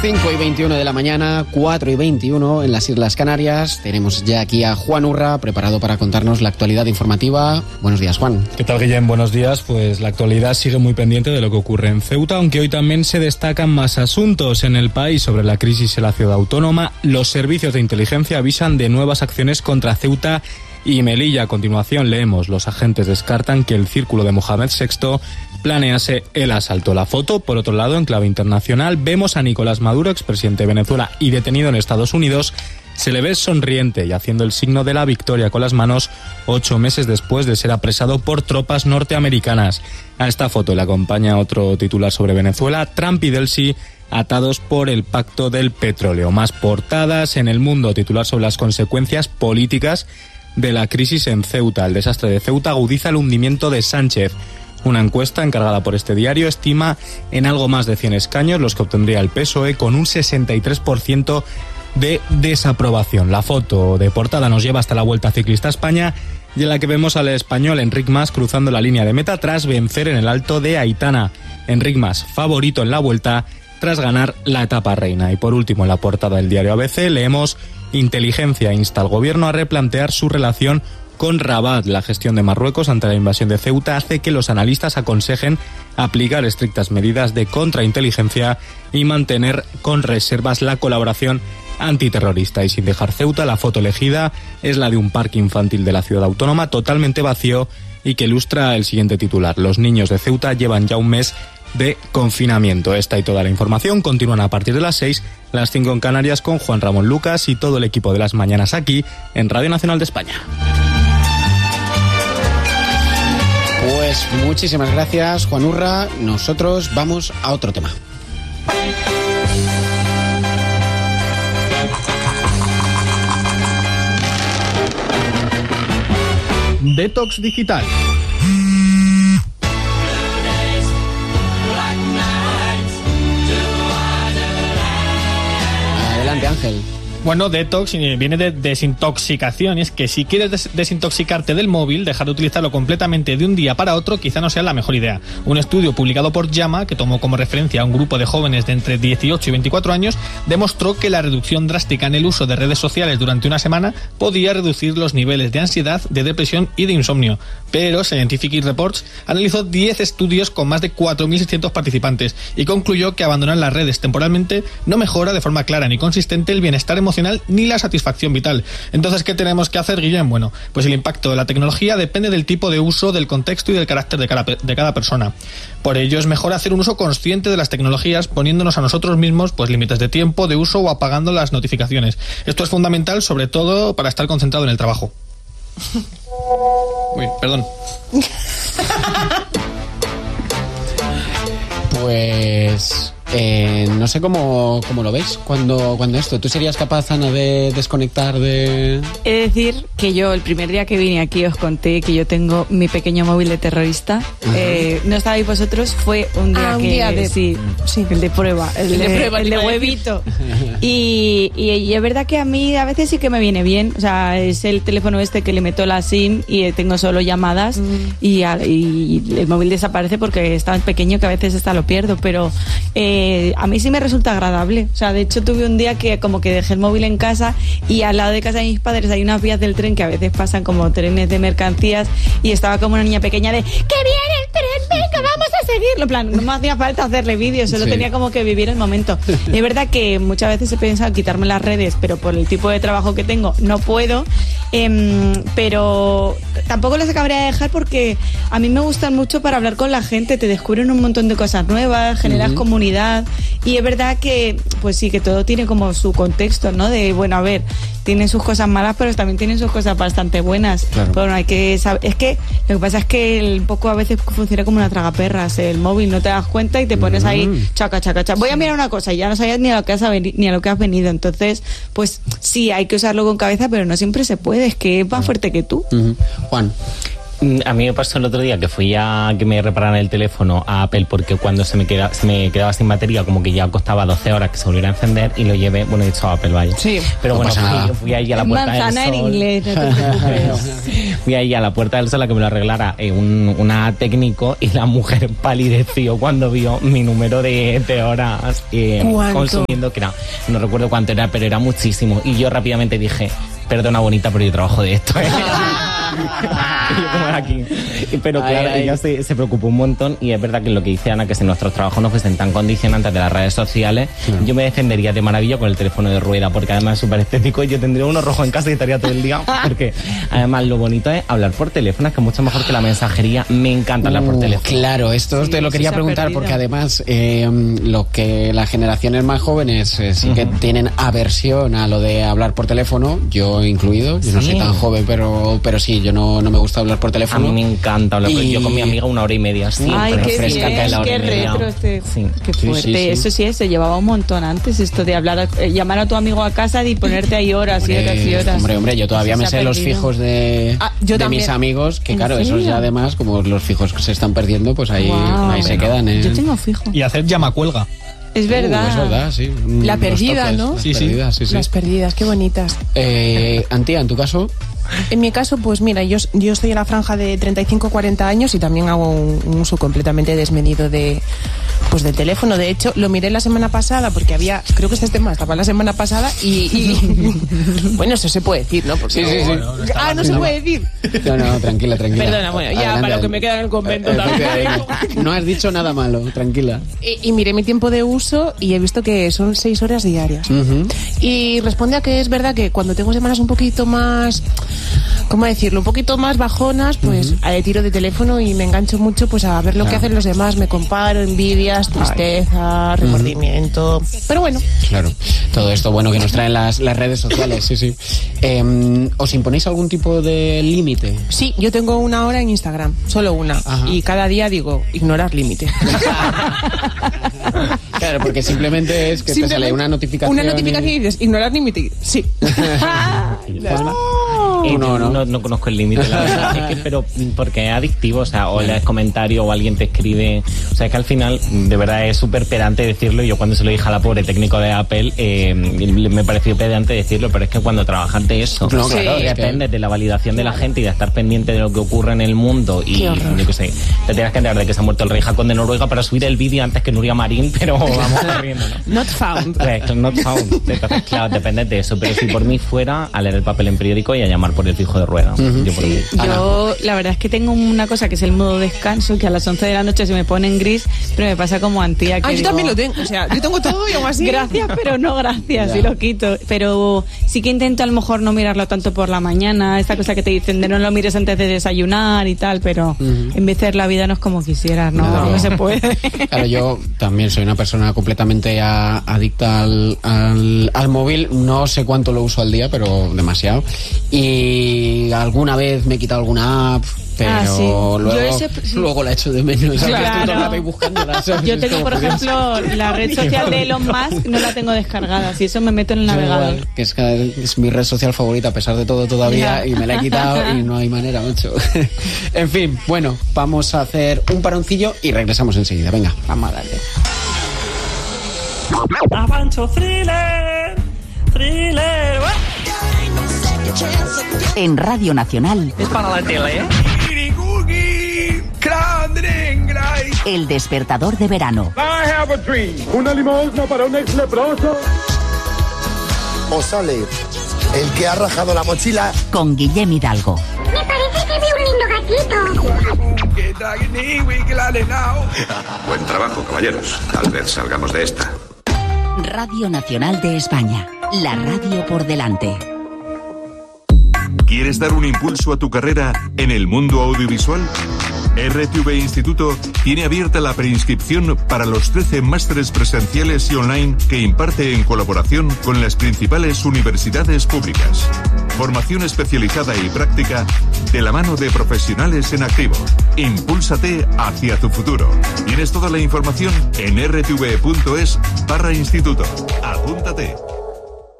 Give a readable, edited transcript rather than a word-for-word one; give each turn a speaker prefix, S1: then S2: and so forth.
S1: 5:21 de la mañana, 4:21 en las Islas Canarias. Tenemos ya aquí a Juan Urra, preparado para contarnos la actualidad informativa. Buenos días, Juan.
S2: ¿Qué tal, Guillem? Buenos días. Pues la actualidad sigue muy pendiente de lo que ocurre en Ceuta, aunque hoy también se destacan más asuntos en el país sobre la crisis en la ciudad autónoma. Los servicios de inteligencia avisan de nuevas acciones contra Ceuta y Melilla. A continuación leemos: los agentes descartan que el círculo de Mohamed VI planease el asalto. La foto, por otro lado, en clave internacional, vemos a Nicolás Maduro, expresidente de Venezuela y detenido en Estados Unidos. Se le ve sonriente y haciendo el signo de la victoria con las manos 8 meses después de ser apresado por tropas norteamericanas. A esta foto le acompaña otro titular sobre Venezuela: Trump y Delcy atados por el pacto del petróleo. Más portadas en El Mundo, titular sobre las consecuencias políticas de la crisis en Ceuta. El desastre de Ceuta agudiza el hundimiento de Sánchez. Una encuesta encargada por este diario estima en algo más de 100 escaños los que obtendría el PSOE, con un 63% de desaprobación. La foto de portada nos lleva hasta la Vuelta Ciclista a España, y en la que vemos al español Enric Mas cruzando la línea de meta tras vencer en el Alto de Aitana. Enric Mas, favorito en la Vuelta tras ganar la etapa reina. Y por último, en la portada del diario ABC leemos: inteligencia insta al gobierno a replantear su relación con Rabat. La gestión de Marruecos ante la invasión de Ceuta hace que los analistas aconsejen aplicar estrictas medidas de contrainteligencia y mantener con reservas la colaboración antiterrorista. Y sin dejar Ceuta, la foto elegida es la de un parque infantil de la ciudad autónoma totalmente vacío y que ilustra el siguiente titular: los niños de Ceuta llevan ya un mes de confinamiento. Esta y toda la información continúan a partir de las 6, las 5 en Canarias, con Juan Ramón Lucas y todo el equipo de Las Mañanas aquí en Radio Nacional de España.
S1: Pues muchísimas gracias, Juan Urra. Nosotros vamos a otro tema.
S3: Detox digital.
S1: Adelante, Ángel.
S3: Bueno, detox viene de desintoxicación, y es que si quieres desintoxicarte del móvil, dejar de utilizarlo completamente de un día para otro quizá no sea la mejor idea. Un estudio publicado por JAMA, que tomó como referencia a un grupo de jóvenes de entre 18 y 24 años, demostró que la reducción drástica en el uso de redes sociales durante una semana podía reducir los niveles de ansiedad, de depresión y de insomnio. Pero Scientific Reports analizó 10 estudios con más de 4.600 participantes y concluyó que abandonar las redes temporalmente no mejora de forma clara ni consistente el bienestar emocional ni la satisfacción vital. Entonces, ¿qué tenemos que hacer, Guillem? Bueno, pues el impacto de la tecnología depende del tipo de uso, del contexto y del carácter de cada persona. Por ello es mejor hacer un uso consciente de las tecnologías, poniéndonos a nosotros mismos pues límites de tiempo de uso o apagando las notificaciones. Esto es fundamental, sobre todo para estar concentrado en el trabajo. Uy, perdón.
S1: Pues no sé cómo lo veis cuando esto. ¿Tú serías capaz, Ana, de desconectar de...?
S4: He de decir que yo el primer día que vine aquí os conté que yo tengo mi pequeño móvil de terrorista. No estabais vosotros, fue un día sí, el de prueba, el de huevito. Y es verdad que a mí a veces sí que me viene bien. O sea, es el teléfono este que le meto la SIM y tengo solo llamadas y el móvil desaparece porque es tan pequeño que a veces hasta lo pierdo, pero a mí sí me resulta agradable. O sea, de hecho tuve un día que como que dejé el móvil en casa y al lado de casa de mis padres hay unas vías del tren que a veces pasan como trenes de mercancías y estaba como una niña pequeña de ¡que viene el tren! ¡Venga, vamos a seguirlo! En plan, no me hacía falta hacerle vídeos, solo tenía como que vivir el momento. Y es verdad que muchas veces he pensado quitarme las redes, pero por el tipo de trabajo que tengo no puedo, pero tampoco las acabaría de dejar porque a mí me gustan mucho para hablar con la gente, te descubren un montón de cosas nuevas, generas comunidad. Y es verdad que, pues sí, que todo tiene como su contexto, ¿no? De, bueno, a ver, tiene sus cosas malas, pero también tiene sus cosas bastante buenas. Claro. Bueno, hay que saber, es que lo que pasa es que un poco a veces funciona como una tragaperras, el móvil, no te das cuenta y te pones ahí, chaca. Voy a mirar una cosa y ya no sabías ni a lo que has venido. Entonces, pues sí, hay que usarlo con cabeza, pero no siempre se puede, es que es más fuerte que tú.
S1: Juan.
S5: A mí me pasó el otro día que fui a que me repararan el teléfono a Apple porque cuando se me quedaba sin batería, como que ya costaba 12 horas que se volviera a encender, y lo llevé, bueno, he dicho a Apple, vaya.
S4: Sí.
S5: Pero bueno, fui ahí a la Puerta del Sol.
S4: Manzana en inglés, no te preocupes.
S5: Fui ahí a la Puerta del Sol a que me lo arreglara una técnico, y la mujer palideció cuando vio mi número de horas consumiendo, que era, no recuerdo cuánto era, pero era muchísimo. Y yo rápidamente dije, perdona bonita, pero yo trabajo de esto, ¿eh? Aquí. Pero claro, ella se preocupó un montón, y es verdad que lo que dice Ana, que si nuestros trabajos no fuesen tan condicionantes de las redes sociales, yo me defendería de maravilla con el teléfono de rueda, porque además es súper estético, y yo tendría uno rojo en casa y estaría todo el día, porque además lo bonito es hablar por teléfono, es que es mucho mejor que la mensajería. Me encanta hablar por teléfono.
S1: Claro, esto te lo quería preguntar, porque además lo que las generaciones más jóvenes sí que tienen aversión a lo de hablar por teléfono, yo incluido. Yo no soy tan joven, pero sí, yo no me gusta hablar por teléfono.
S5: A mí me encanta hablar yo con mi amiga 1 hora y media.
S4: Ay, qué bien, qué retro qué fuerte. Sí. Eso sí, se llevaba un montón antes, esto de hablar, llamar a tu amigo a casa y ponerte ahí horas y horas y horas.
S1: Hombre, yo todavía me sé los fijos de mis amigos, que claro, esos ya además, como los fijos que se están perdiendo, pues ahí se quedan.
S4: Yo tengo fijo.
S3: Y hacer llamacuelga.
S4: Es verdad.
S1: Es verdad, sí.
S6: La perdida, ¿no?
S1: Sí.
S6: Las perdidas, qué bonitas.
S1: Antía, ¿en tu caso?
S6: En mi caso, pues mira, yo estoy en la franja de 35-40 años y también hago un uso completamente desmedido del teléfono. De hecho, lo miré la semana pasada porque creo que este tema estaba la semana pasada y bueno, eso se puede decir, ¿no? Porque
S1: sí.
S6: No se puede decir.
S1: No, tranquila.
S6: Perdona, bueno, ya adelante, para lo que me queda en el convento también.
S1: No has dicho nada malo, tranquila.
S6: Y miré mi tiempo de uso y he visto que son 6 horas diarias. Y responde a que es verdad que cuando tengo semanas un poquito más, ¿cómo decirlo? Un poquito más bajonas, pues tiro de teléfono y me engancho mucho pues a ver lo que hacen los demás. Me comparo, envidias, tristeza, remordimiento. Pero bueno. Claro.
S1: Todo esto bueno que nos traen las redes sociales, sí. ¿Os imponéis algún tipo de límite?
S6: Sí, yo tengo 1 hora en Instagram, solo una. Ajá. Y cada día digo, ignorar límite.
S1: Claro, porque simplemente es que te sale una notificación.
S6: Una notificación y dices, ignorar límite. Sí.
S5: No conozco el límite, la verdad. Es que, pero porque es adictivo, o sea, o lees comentario o alguien te escribe. O sea, es que al final, de verdad, es súper pedante decirlo. Yo cuando se lo dije a la pobre técnico de Apple, me pareció pedante decirlo, pero es que cuando trabajas de eso, depende de la validación de la gente y de estar pendiente de lo que ocurre en el mundo. Y yo qué sé, te tienes que enterar de que se ha muerto el rey Jacob de Noruega para subir el vídeo antes que Nuria Marín, pero vamos corriendo, ¿no?
S6: Not found.
S5: Not found. Entonces, claro, depende de eso. Pero si por mí fuera, a leer el papel en periódico y a llamar por el fijo de rueda.
S4: Yo la verdad es que tengo una cosa que es el modo descanso, que a las 11 de la noche se me pone en gris, pero me pasa como Antía. Que
S6: yo también lo tengo, o sea, yo tengo todo y aún así.
S4: Gracias, pero no gracias, y lo quito. Pero sí que intento a lo mejor no mirarlo tanto por la mañana, esta cosa que te dicen de no lo mires antes de desayunar y tal, pero en vez de la vida no es como quisieras, no se puede.
S1: Claro, yo también soy una persona completamente adicta al móvil, no sé cuánto lo uso al día, pero demasiado. Y alguna vez me he quitado alguna app, pero luego la echo de menos.
S4: Claro. Yo tengo, por ejemplo, la red social de Elon Musk, no la tengo descargada, si eso me meto en el navegador.
S1: Igual, que es mi red social favorita a pesar de todo todavía, y me la he quitado y no hay manera, mucho. En fin, bueno, vamos a hacer un paroncillo y regresamos enseguida. Venga, vamos a darle.
S7: Avanzo thriller.
S8: En Radio Nacional.
S7: Es para la tele, ¿eh?
S8: El despertador de verano.
S9: I have a dream. Una limosna para un ex leproso.
S10: O sale el que ha rajado la mochila.
S8: Con Guillem Hidalgo.
S11: Me parece que vi un lindo gatito.
S12: Buen trabajo, caballeros. Tal vez salgamos de esta.
S8: Radio Nacional de España. La radio por delante.
S13: ¿Quieres dar un impulso a tu carrera en el mundo audiovisual? RTV Instituto tiene abierta la preinscripción para los 13 másteres presenciales y online que imparte en colaboración con las principales universidades públicas. Formación especializada y práctica de la mano de profesionales en activo. Impúlsate hacia tu futuro. Tienes toda la información en rtv.es/instituto. Apúntate.